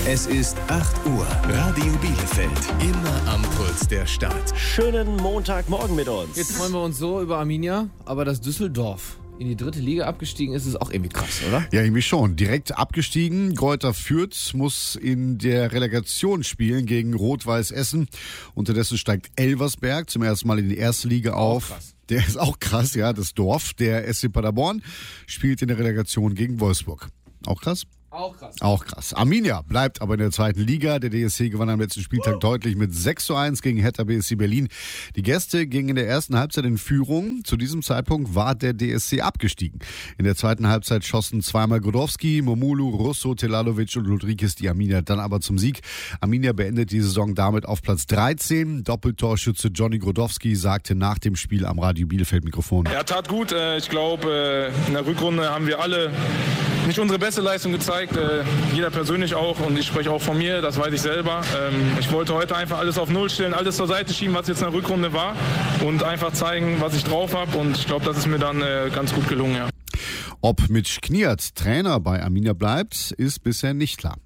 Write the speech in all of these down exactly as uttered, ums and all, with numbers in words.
Es ist acht Uhr. Radio Bielefeld. Immer am Puls der Stadt. Schönen Montagmorgen mit uns. Jetzt freuen wir uns so über Arminia, aber dass Düsseldorf in die dritte Liga abgestiegen ist, ist auch irgendwie krass, oder? Ja, irgendwie schon. Direkt abgestiegen. Greuther Fürth muss in der Relegation spielen gegen Rot-Weiß Essen. Unterdessen steigt Elversberg zum ersten Mal in die erste Liga auf. Krass. Der ist auch krass, ja, das Dorf. Der S C Paderborn spielt in der Relegation gegen Wolfsburg. Auch krass? Auch krass. Auch krass. Arminia bleibt aber in der zweiten Liga. Der D S C gewann am letzten Spieltag uh. deutlich mit sechs zu eins gegen Hertha B S C Berlin. Die Gäste gingen in der ersten Halbzeit in Führung. Zu diesem Zeitpunkt war der D S C abgestiegen. In der zweiten Halbzeit schossen zweimal Godowski, Momulu, Russo, Telalovic und Rodriguez die Arminia dann aber zum Sieg. Arminia beendet die Saison damit auf Platz dreizehn. Doppeltorschütze Johnny Grodowski sagte nach dem Spiel am Radio Bielefeld Mikrofon: Er tat gut. Ich glaube, in der Rückrunde haben wir alle nicht unsere beste Leistung gezeigt, äh, jeder persönlich auch, und ich spreche auch von mir, das weiß ich selber. Ähm, ich wollte heute einfach alles auf Null stellen, alles zur Seite schieben, was jetzt in der Rückrunde war, und einfach zeigen, was ich drauf habe, und ich glaube, das ist mir dann äh, ganz gut gelungen. Ja. Ob Mitch Kniert Trainer bei Arminia bleibt, ist bisher nicht klar.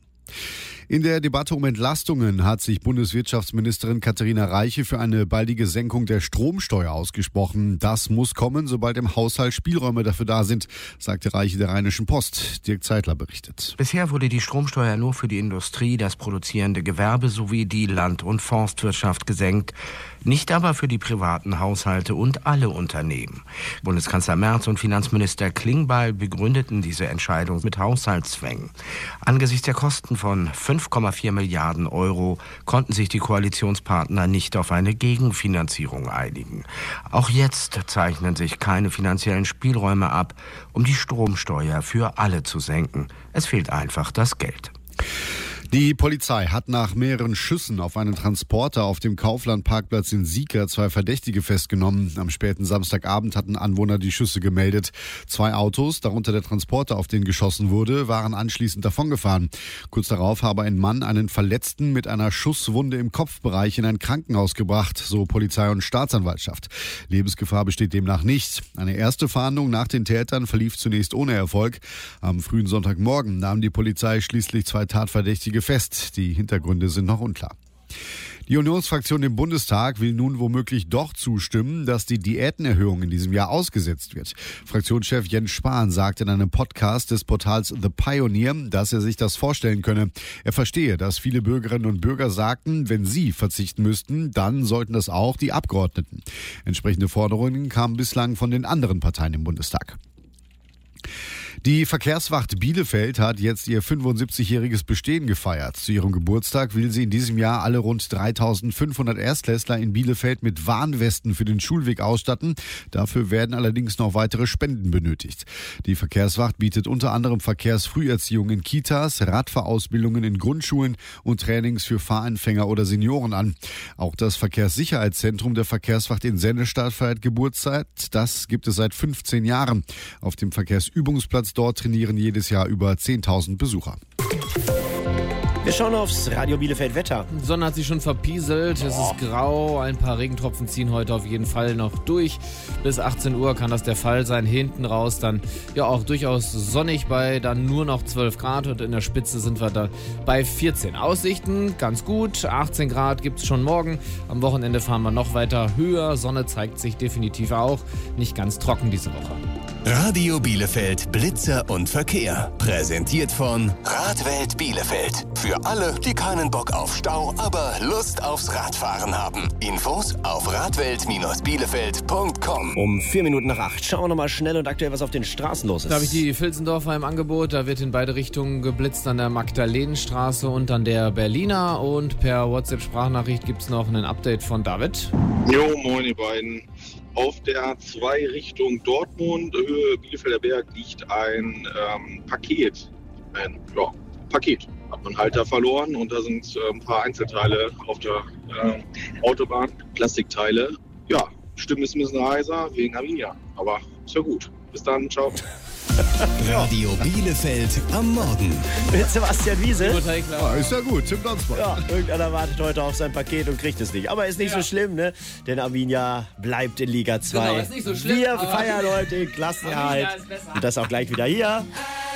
In der Debatte um Entlastungen hat sich Bundeswirtschaftsministerin Katharina Reiche für eine baldige Senkung der Stromsteuer ausgesprochen. Das muss kommen, sobald im Haushalt Spielräume dafür da sind, sagte Reiche der Rheinischen Post. Dirk Zeitler berichtet. Bisher wurde die Stromsteuer nur für die Industrie, das produzierende Gewerbe sowie die Land- und Forstwirtschaft gesenkt, nicht aber für die privaten Haushalte und alle Unternehmen. Bundeskanzler Merz und Finanzminister Klingbeil begründeten diese Entscheidung mit Haushaltszwängen. Angesichts der Kosten von fünf Komma vier Milliarden Euro konnten sich die Koalitionspartner nicht auf eine Gegenfinanzierung einigen. Auch jetzt zeichnen sich keine finanziellen Spielräume ab, um die Stromsteuer für alle zu senken. Es fehlt einfach das Geld. Die Polizei hat nach mehreren Schüssen auf einen Transporter auf dem Kaufland-Parkplatz in Sieker zwei Verdächtige festgenommen. Am späten Samstagabend hatten Anwohner die Schüsse gemeldet. Zwei Autos, darunter der Transporter, auf den geschossen wurde, waren anschließend davongefahren. Kurz darauf habe ein Mann einen Verletzten mit einer Schusswunde im Kopfbereich in ein Krankenhaus gebracht, so Polizei und Staatsanwaltschaft. Lebensgefahr besteht demnach nicht. Eine erste Fahndung nach den Tätern verlief zunächst ohne Erfolg. Am frühen Sonntagmorgen nahm die Polizei schließlich zwei Tatverdächtige fest. Die Hintergründe sind noch unklar. Die Unionsfraktion im Bundestag will nun womöglich doch zustimmen, dass die Diätenerhöhung in diesem Jahr ausgesetzt wird. Fraktionschef Jens Spahn sagte in einem Podcast des Portals The Pioneer, dass er sich das vorstellen könne. Er verstehe, dass viele Bürgerinnen und Bürger sagten, wenn sie verzichten müssten, dann sollten das auch die Abgeordneten. Entsprechende Forderungen kamen bislang von den anderen Parteien im Bundestag. Die Verkehrswacht Bielefeld hat jetzt ihr fünfundsiebzigjähriges Bestehen gefeiert. Zu ihrem Geburtstag will sie in diesem Jahr alle rund dreitausendfünfhundert Erstklässler in Bielefeld mit Warnwesten für den Schulweg ausstatten. Dafür werden allerdings noch weitere Spenden benötigt. Die Verkehrswacht bietet unter anderem Verkehrsfrüherziehung in Kitas, Radfahrausbildungen in Grundschulen und Trainings für Fahranfänger oder Senioren an. Auch das Verkehrssicherheitszentrum der Verkehrswacht in Sennestadt feiert Geburtstag. Das gibt es seit fünfzehn Jahren. Auf dem Verkehrsübungsplatz dort trainieren jedes Jahr über zehntausend Besucher. Wir schauen aufs Radio Bielefeld Wetter. Die Sonne hat sich schon verpieselt, es ist grau, ein paar Regentropfen ziehen heute auf jeden Fall noch durch. Bis achtzehn Uhr kann das der Fall sein. Hinten raus dann ja auch durchaus sonnig bei dann nur noch zwölf Grad, und in der Spitze sind wir da bei vierzehn. Aussichten ganz gut, achtzehn Grad gibt es schon morgen. Am Wochenende fahren wir noch weiter höher. Sonne zeigt sich definitiv auch. Nicht ganz trocken diese Woche. Radio Bielefeld Blitzer und Verkehr. Präsentiert von Radwelt Bielefeld. Für alle, die keinen Bock auf Stau, aber Lust aufs Radfahren haben. Infos auf radwelt Bielefeld punkt com. Um vier Minuten nach acht schauen wir nochmal schnell und aktuell, was auf den Straßen los ist. Da habe ich die Vilsendorfer im Angebot. Da wird in beide Richtungen geblitzt, an der Magdalenenstraße und an der Berliner. Und per WhatsApp-Sprachnachricht gibt es noch ein Update von David. Jo, moin ihr beiden. Auf der zwei Richtung Dortmund, Höhe Bielefelder Berg, liegt ein ähm, Paket. Ein ja, Paket. Hat man Halter verloren, und da sind äh, ein paar Einzelteile auf der äh, Autobahn, Plastikteile. Ja, Stimme ist ein bisschen heiser wegen Arminia, aber ist ja gut. Bis dann, ciao. Radio Bielefeld am Morgen. Mit Sebastian Wiese. Ja, ist ja gut, Tim Dansmann. Ja, irgendeiner wartet heute auf sein Paket und kriegt es nicht. Aber ist nicht ja. so schlimm, ne? Denn Arminia bleibt in Liga zwei. Genau, ist nicht so schlimm. Wir feiern heute den Klassenerhalt. Und das auch gleich wieder hier.